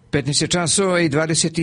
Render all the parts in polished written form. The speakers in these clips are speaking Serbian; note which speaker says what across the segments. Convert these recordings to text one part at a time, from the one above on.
Speaker 1: 15 časova i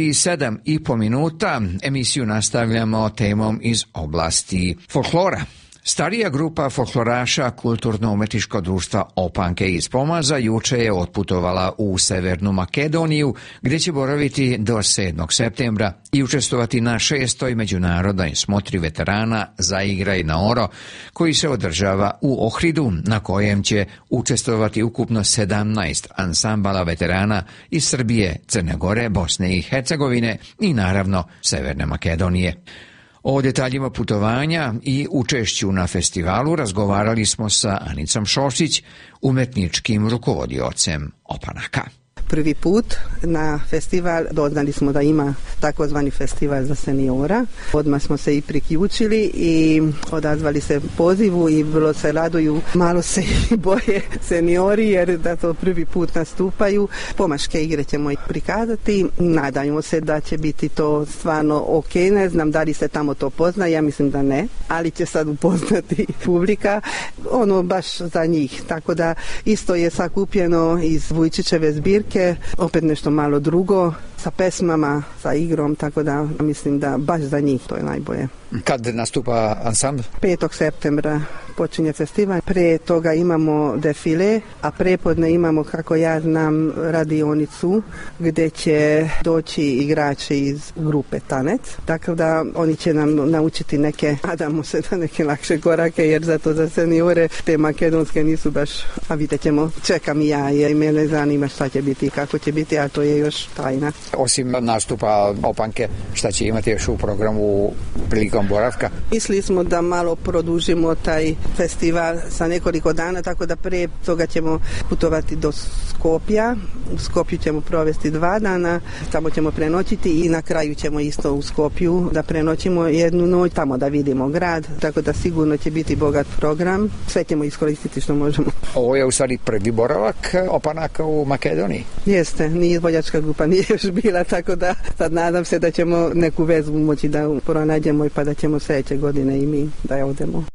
Speaker 1: 27,5 minuta. Emisiju nastavljamo temom iz oblasti folklora. Starija grupa folkloraša Kulturno-umetničkog društva Opanke iz Pomaza juče je otputovala u Severnu Makedoniju, gdje će boraviti do 7. septembra i učestvovati na 6. međunarodnoj smotri veterana Zaigraj na oro, koji se održava u Ohridu, na kojem će učestvovati ukupno 17 ansambala veterana iz Srbije, Crne Gore, Bosne i Hercegovine i naravno Severne Makedonije. O detaljima putovanja i učešću na festivalu razgovarali smo sa Anicom Šošić, umetničkim rukovodiocem Opanaka.
Speaker 2: Prvi put na festival doznali smo da ima takozvani festival za seniora. Odmah smo se i priključili i odazvali se pozivu i vrlo se raduju. Malo se i boje seniori jer da to prvi put nastupaju. Pomaške igre ćemo ih prikazati. Nadajmo se da će biti to stvarno ok. Ne znam da li se tamo to pozna, ja mislim da ne, ali će sad upoznati publika. Ono baš za njih. Tako da isto je sakupljeno iz Vujčićeve zbirke. Opet nešto malo drugo, sa pesmama, sa igrom, tako da mislim da baš za njih to je najbolje.
Speaker 1: Kad nastupa ansambl?
Speaker 2: 5. septembra počinje festival. Pre toga imamo defile, a prepodne imamo, kako ja znam, radionicu gdje će doći igrači iz grupe Tanec. Tako da oni će nam naučiti neke, nadamo se da neke lakše korake, jer zato za seniore te makedonske nisu baš, a vidjet ćemo, čekam i ja, jer mene zanima šta će biti i kako će biti, a to je još tajna.
Speaker 1: Osim nastupa Opanke, šta će imati još u programu prilikom boravka?
Speaker 2: Mislili smo da malo produžimo taj festival sa nekoliko dana, tako da prije toga ćemo putovati do Skopja. U Skopju ćemo provesti 2 dana, tamo ćemo prenoćiti i na kraju ćemo isto u Skopju da prenoćimo jednu noć, tamo da vidimo grad, tako da sigurno će biti bogat program. Sve ćemo iskoristiti što možemo.
Speaker 1: Ovo je u stvari prvi boravak Opanaka u Makedoniji?
Speaker 2: Jeste, ni izvođačka grupa nije još bila, tako da sad nadam se da ćemo neku vezu moći da pronađemo i pa da ćemo sljedeće godine i mi da je odemo.